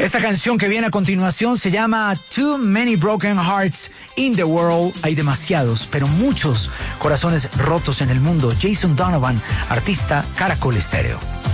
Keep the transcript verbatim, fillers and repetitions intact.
Esta canción que viene a continuación se llama Too Many Broken Hearts in the World. Hay demasiados, pero muchos corazones rotos en el mundo. Jason Donovan, artista Caracol Estéreo.